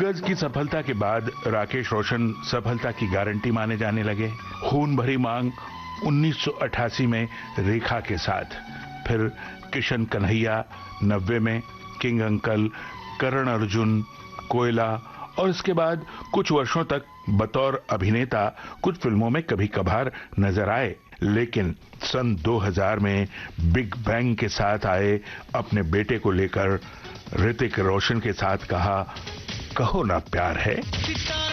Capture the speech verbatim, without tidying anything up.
गज की सफलता के बाद राकेश रोशन सफलता की गारंटी माने जाने लगे। खून भरी मांग उन्नीस सौ अट्ठासी में रेखा के साथ, फिर किशन कन्हैया नब्बे में, किंग अंकल, करण अर्जुन, कोयला, और इसके बाद कुछ वर्षों तक बतौर अभिनेता कुछ फिल्मों में कभी कभार नजर आए, लेकिन सन दो हज़ार में बिग बैंग के साथ आए अपने बेटे को लेकर ऋतिक रोशन के साथ कहा, कहो ना प्यार है।